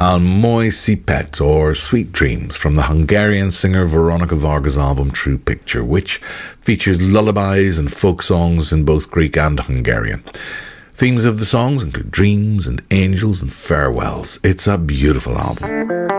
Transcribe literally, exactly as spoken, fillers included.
Al Moi Si Pet, or Sweet Dreams, from the Hungarian singer Veronika Varga's album True Picture, which features lullabies and folk songs in both Greek and Hungarian. Themes of the songs include dreams and angels and farewells. It's a beautiful album.